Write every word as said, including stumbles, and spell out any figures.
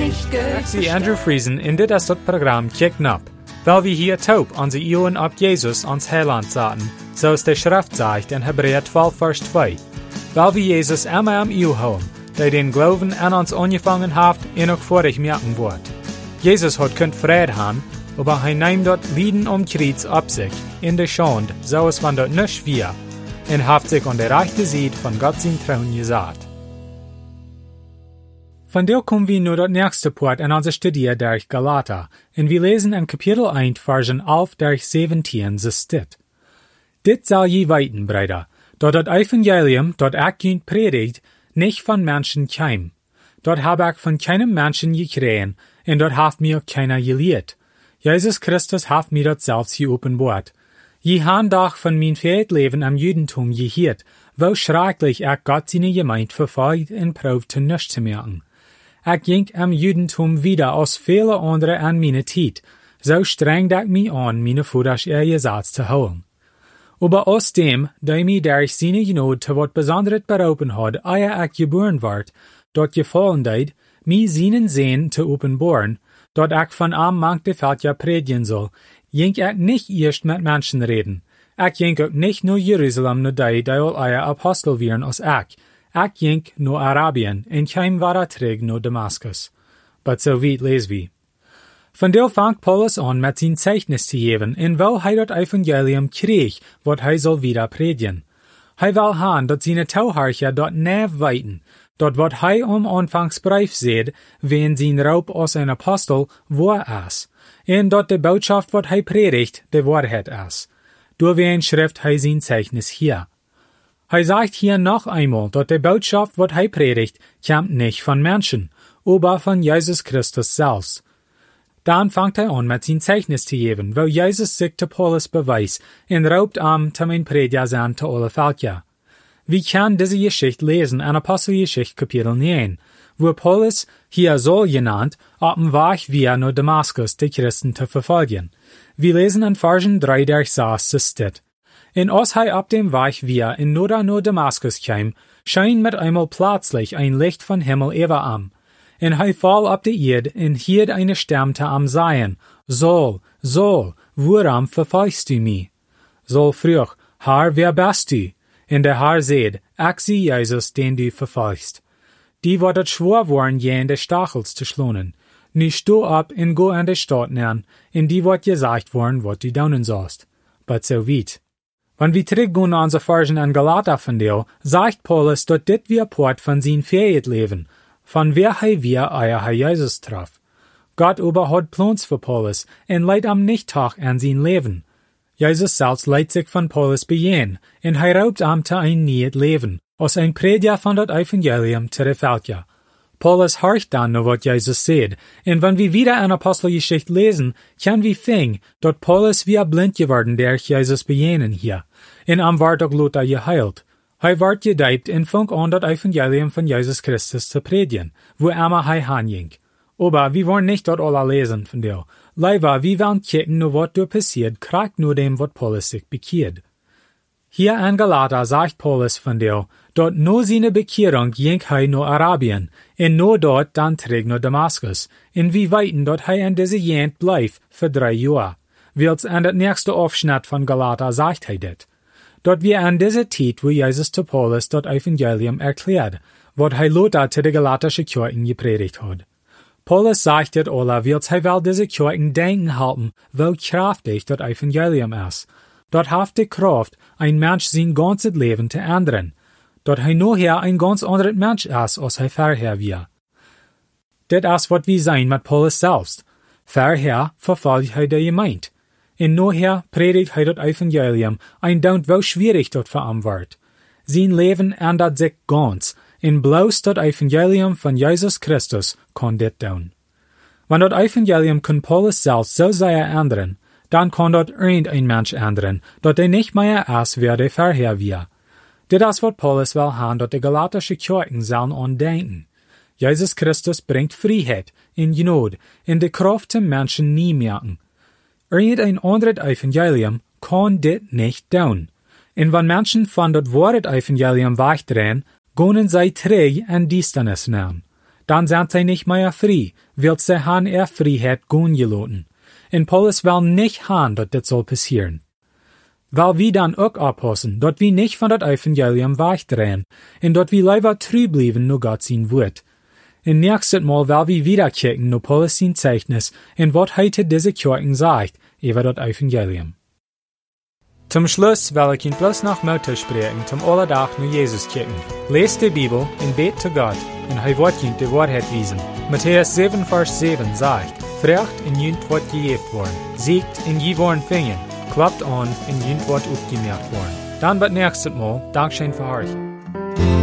nicht gehört. Ik zie Andrew Friesen in dit as dat program Kicken Up. Weil wir hier taub onze Ohren ab Jesus ans Heiland zaten, so es der Schrift sagt in Hebräer zwölf, Vers zwei. Weil wir Jesus immer am Ohr haben, der den Glauben an uns angefangen hat, ihn auch vor dich merken wird. Jesus hat könnt Frieden haben, aber er nimmt dort Lieden um Kreuz ab sich, in der Schande, so es man dort nicht schwer, und hat sich an der rechten Seite von Gott sein Thron gesagt. Von der kommen wir nur das nächste Part in unserer Studie durch Galater, und wir lesen in Kapitel eins, Versen elf durch siebzehn, so steht. Dit soll je weiten, Brüder, dort das Evangelium, dort ich ihn predigt, nicht von Menschen keim. Dort habe ich von keinem Menschen gekriegt, und dort hat mir keiner gelehrt. Jesus Christus hat mir dort selbst geopenbart. Je han doch von mein Leben am Judentum gehört, wo schrecklich ich Gott seine Gemeinde verfolgt und probt zu nichts zu merken. Ich ging am Judentum wieder aus viele andere an meine Zeit, so streng ich mich an, meine Futters ihr Gesetz zu holen. Aber aus dem, da mir durch seine Gnade zu wat Besonderes berufen hat, ehe ich geboren ward, dort gefallen deid, mir seinen Sehen zu offenbaren, dort ich von am manchte Feld ja predigen soll, ging ich nicht erst mit Menschen reden. Ich ging auch nicht nur Jerusalem nur die, die all eure Apostel wären als ich. Ich ging nur Arabien, und kein war träg nur Damaskus. But so weit les wir. Von der fängt Paulus an, mit sein Zeichnis zu geben, in wo er das Evangelium krieg, wat er soll wieder predigen. Er will han, dat seine Tauharcher dort näher weiten, dort wat er am Anfangsbrief seht, wen sein Raub aus ein Apostel war es, und dort die Botschaft, wat er predigt, die Wahrheit es. Durch wie ein Schrift er sein Zeichnis hier. Er sagt hier noch einmal, dass die Botschaft, wat er predigt, kommt nicht von Menschen, aber von Jesus Christus selbst. Dann fängt er an, mit sein Zeichnis zu geben, wo Jesus sich zu Paulus beweist, und raubt am zu mein Prediger sein zu alle Völker. Wir können diese Geschichte lesen in Apostelgeschichte Kapitel neun, wo Paulus, hier Saul genannt, auf dem Weg via nach Damaskus die Christen zu verfolgen. Wir lesen in Versen drei durch sechs, so steht. In als er ab dem Weg via in Noda nur Damaskus kam, scheint mit einmal plötzlich ein Licht von Himmel über am. Und er fall ab die Erde und hielt eine Stimme am Seien, Saul, Saul, woran verfolgst du mich? Saul frug, Herr, wer bist du? Und der Herr seht, ich sehe Jesus, den du verfolgst. Die war dort schwor worden, je in de Stachels zu schlonen. Nu sto ab und go an de Stadt nähern, in die wird gesagt worden, wat du daunen sollst. But so weit. Wenn wir zurückgehen an unsere Versen an Galater von dir, sagt Paulus, dass dit wir Port von sein Fähigkeit leben, von wer er wir euer Herr Jesus traf. Gott aber hat Plans für Paulus, und leidt am Nicht-Tag an sein Leben. Jesus selbst leidt sich von Paulus bejehen, und er raubt am zu ein neues Leben, aus ein Prediger von dat Evangelium zu der Völker. Paulus horcht dann nur, was Jesus sagt, und wenn wir wieder eine Apostelgeschichte lesen, können wir fing, dort Paulus wie blind geworden, der Jesus bejenen hier, und am ward auch Luther geheilt. Er ward gedeibt und fing an, das Evangelium von Jesus Christus zu predigen, wo immer er hinging. Aber wir wollen nicht dort alle lesen von dir. Leider, wir wollen kicken, nur was dort passiert, kriegt nur dem, was Paulus sich bekehrt. Hier in Galater sagt Paulus von dir, dort nur seine Bekehrung ging er nur Arabien, und nur dort dann trägt nur Damaskus, und wie weiten dort er in diese Gegend bleibt für drei Jahre. Wills an das nächste Aufschnitt von Galater sagt er das. Dort wir an dieser Zeit, wo Jesus zu Paulus dort Evangelium erklärt, was er Luther zu der Galatische Kirchen gepredigt hat. Paulus sagt das alle, wills er will diese Kirchen denken halten, wie kraftig dort Evangelium ist. Dort hat die Kraft, ein Mensch sein ganzes Leben zu ändern. Dort er nachher ein ganz anderer Mensch ist, als er vorher war. Das ist, was wir sein mit Paulus selbst. Vorher verfolgt er die Gemeinde. Und nachher predigt er das Evangelium, ein Daunt, wo schwierig dort für ihn wird. Sein Leben ändert sich ganz, und bloß das Evangelium von Jesus Christus kann das tun. Wenn das Evangelium kann Paulus selbst so sehr ändern, dann kann dort irgendein Mensch ändern, dort er nicht mehr ist, wer der vorher war. Das ist, was Paulus will haben, dort die galatische Kirchen sollen andenken. Jesus Christus bringt Freiheit, in Gnade, in die Kraft zum Menschen nie merken. Irgendein anderes Evangelium kann das nicht tun. Und wenn Menschen von das Wort Evangelium wegdrehen, gehen sie träge an Distanz nehmen. dann sind sie nicht mehr frei, weil sie han er Freiheit gehen gelassen. Und Paulus will nicht han, dass das soll passieren. Weil wir dann auch aufpassen, dass wir nicht von das Evangelium wegdrehen, und dass wir lieber treu bleiben nur Gott sein Wort. Und nächstes Mal will wir wieder kicken nur Paulus sein Zeichnis und was heute diese Kirchen sagt über das Evangelium. Zum Schluss will ich Ihnen bloß noch Mutter sprechen, zum Allerdach nur Jesus kicken. Lest die Bibel und bet zu Gott, und er wird Ihnen die Wahrheit wiesen. Matthäus sieben, Vers sieben sagt, Frecht in jünt wird gejeft worden, siegt in je worden fingen, klappt an in jünt wird aufgemerkt worden. Dann wird nächstes Mal, Dankeschön für euch.